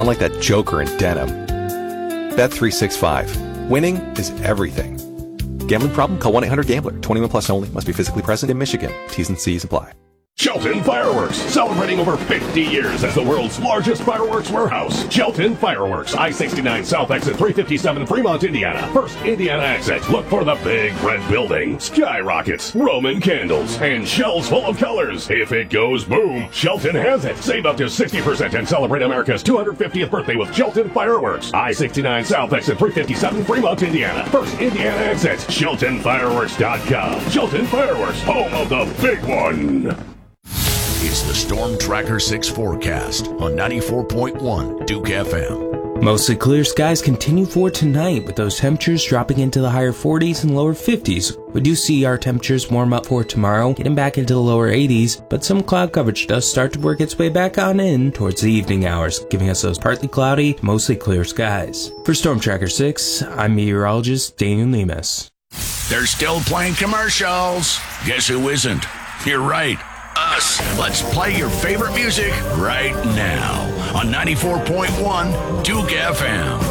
like that Joker in denim. Bet365. Winning is everything. Gambling problem? Call 1-800-GAMBLER. 21 plus only. Must be physically present in Michigan. T's and C's apply. Shelton Fireworks, celebrating over 50 years as the world's largest fireworks warehouse. Shelton Fireworks, I-69 South Exit 357, Fremont, Indiana. First Indiana exit. Look for the big red building, skyrockets, Roman candles, and shells full of colors. If it goes boom, Shelton has it. Save up to 60% and celebrate America's 250th birthday with Shelton Fireworks. I-69 South Exit 357, Fremont, Indiana. First Indiana exit. SheltonFireworks.com. Shelton Fireworks, home of the big one. It's the Storm Tracker 6 forecast on 94.1 Duke FM. Mostly clear skies continue for tonight, with those temperatures dropping into the higher 40s and lower 50s. We do see our temperatures warm up for tomorrow, getting back into the lower 80s, but some cloud coverage does start to work its way back on in towards the evening hours, giving us those partly cloudy, mostly clear skies. For Storm Tracker 6, I'm meteorologist Daniel Nemes. They're still playing commercials. Guess who isn't? You're right. Us. Let's play your favorite music right now on 94.1 Duke FM.